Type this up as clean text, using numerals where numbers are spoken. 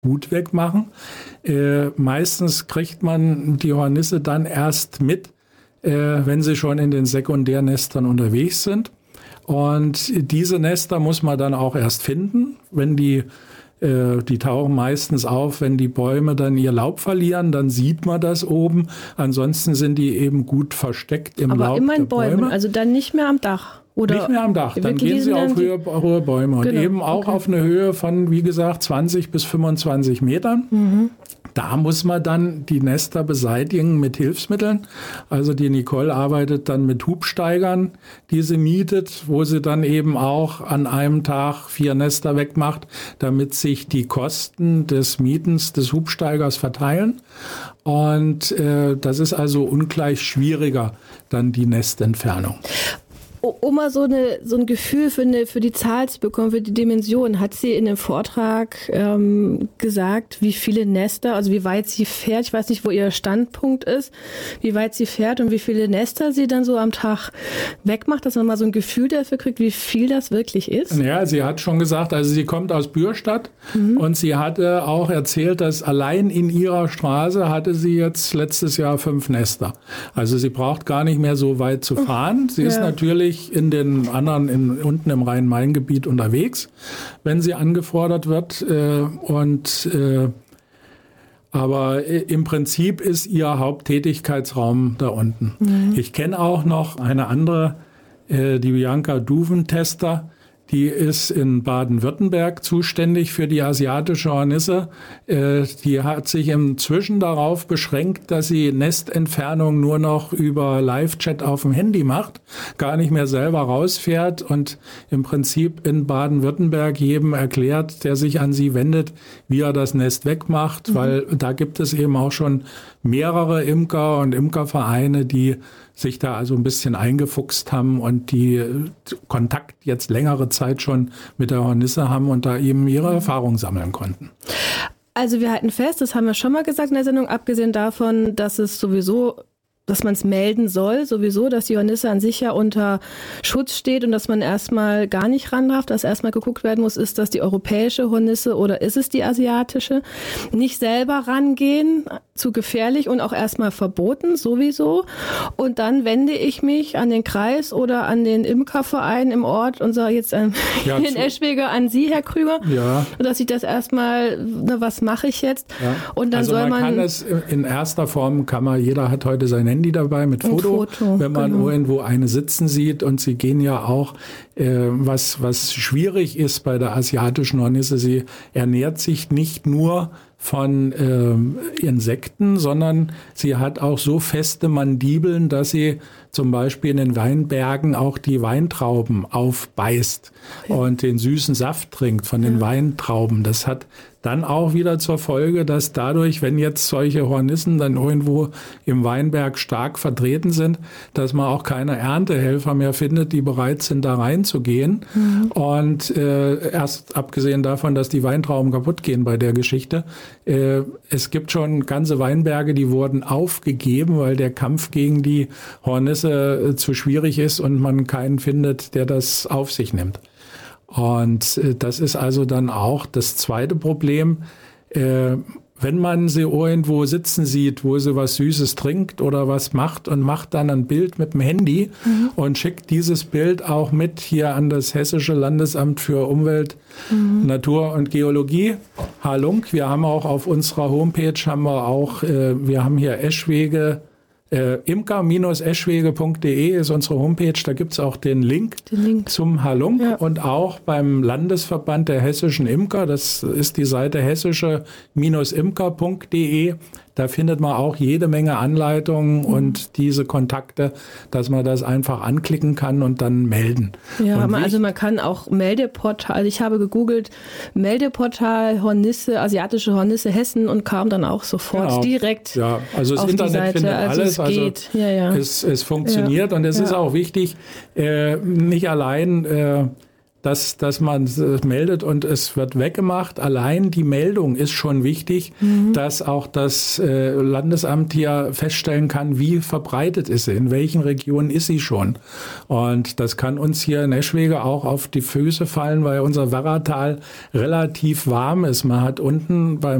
gut wegmachen. Meistens kriegt man die Hornisse dann erst mit, wenn sie schon in den Sekundärnestern unterwegs sind. Und diese Nester muss man dann auch erst finden, wenn die tauchen meistens auf, wenn die Bäume dann ihr Laub verlieren, dann sieht man das oben. Ansonsten sind die eben gut versteckt im Laub der Bäume. Aber immer in Bäumen, also dann nicht mehr am Dach. Oder nicht mehr am Dach, dann gehen sie auf hohe Bäume und eben auch auf eine Höhe von, wie gesagt, 20 bis 25 Metern. Mhm. Da muss man dann die Nester beseitigen mit Hilfsmitteln. Also die Nicole arbeitet dann mit Hubsteigern, die sie mietet, wo sie dann eben auch an einem Tag 4 Nester wegmacht, damit sich die Kosten des Mietens des Hubsteigers verteilen. Und das ist also ungleich schwieriger, dann die Nestentfernung. Um mal so ein Gefühl für die Zahl zu bekommen, für die Dimension, hat sie in dem Vortrag gesagt, wie viele Nester, also wie weit sie fährt, ich weiß nicht, wo ihr Standpunkt ist, wie weit sie fährt und wie viele Nester sie dann so am Tag wegmacht, dass man mal so ein Gefühl dafür kriegt, wie viel das wirklich ist? Ja, sie hat schon gesagt, also sie kommt aus Bürstadt und sie hatte auch erzählt, dass allein in ihrer Straße hatte sie jetzt letztes Jahr 5 Nester. Also sie braucht gar nicht mehr so weit zu fahren. Sie ist natürlich in den anderen, unten im Rhein-Main-Gebiet unterwegs, wenn sie angefordert wird. Aber im Prinzip ist ihr Haupttätigkeitsraum da unten. Mhm. Ich kenne auch noch eine andere, die Bianca Duventester. Die ist in Baden-Württemberg zuständig für die asiatische Hornisse. Die hat sich inzwischen darauf beschränkt, dass sie Nestentfernung nur noch über Live-Chat auf dem Handy macht, gar nicht mehr selber rausfährt und im Prinzip in Baden-Württemberg jedem erklärt, der sich an sie wendet, wie er das Nest wegmacht, weil da gibt es eben auch schon mehrere Imker und Imkervereine, die sich da also ein bisschen eingefuchst haben und die Kontakt jetzt längere Zeit schon mit der Hornisse haben und da eben ihre Erfahrung sammeln konnten. Also wir halten fest, das haben wir schon mal gesagt in der Sendung, abgesehen davon, dass es sowieso, dass man es melden soll, sowieso, dass die Hornisse an sich ja unter Schutz steht und dass man erstmal gar nicht ran darf, dass erstmal geguckt werden muss, ist das die europäische Hornisse oder ist es die asiatische? Nicht selber rangehen, zu gefährlich und auch erstmal verboten, sowieso. Und dann wende ich mich an den Kreis oder an den Imkerverein im Ort und sage jetzt in Eschwege an Sie, Herr Krüger, dass ich das erstmal, was mache ich jetzt? Ja. Und dann also soll man kann es in erster Form, jeder hat heute sein Handy dabei mit Foto, wenn man irgendwo eine sitzen sieht und sie gehen ja auch, was schwierig ist bei der asiatischen Hornisse, sie ernährt sich nicht nur von Insekten, sondern sie hat auch so feste Mandibeln, dass sie zum Beispiel in den Weinbergen auch die Weintrauben aufbeißt und den süßen Saft trinkt von den Weintrauben. Das hat dann auch wieder zur Folge, dass dadurch, wenn jetzt solche Hornissen dann irgendwo im Weinberg stark vertreten sind, dass man auch keine Erntehelfer mehr findet, die bereit sind, da reinzugehen. Mhm. Und erst abgesehen davon, dass die Weintrauben kaputt gehen bei der Geschichte, es gibt schon ganze Weinberge, die wurden aufgegeben, weil der Kampf gegen die Hornisse zu schwierig ist und man keinen findet, der das auf sich nimmt. Und das ist also dann auch das zweite Problem. Wenn man sie irgendwo sitzen sieht, wo sie was Süßes trinkt oder was macht und macht dann ein Bild mit dem Handy und schickt dieses Bild auch mit hier an das Hessische Landesamt für Umwelt, Natur und Geologie, Halung. Wir haben auch auf unserer Homepage, wir haben hier Eschwege, imker-eschwege.de ist unsere Homepage, da gibt's auch den Link zum Halunk und auch beim Landesverband der hessischen Imker, das ist die Seite hessische-imker.de, da findet man auch jede Menge Anleitungen und diese Kontakte, dass man das einfach anklicken kann und dann melden. Ja, also man kann auch Meldeportal, also ich habe gegoogelt, Meldeportal Hornisse, asiatische Hornisse Hessen und kam dann auch sofort direkt. Ja, also das Internet findet alles, geht. Es funktioniert und es ist auch wichtig, nicht allein dass man es meldet und es wird weggemacht. Allein die Meldung ist schon wichtig, dass auch das Landesamt hier feststellen kann, wie verbreitet ist sie, in welchen Regionen ist sie schon. Und das kann uns hier in Eschwege auch auf die Füße fallen, weil unser Werratal relativ warm ist. Man hat unten bei